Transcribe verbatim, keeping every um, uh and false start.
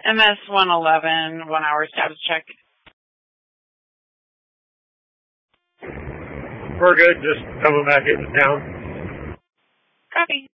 M S one eleven, one hour status check. We're good, just coming back into town. Copy.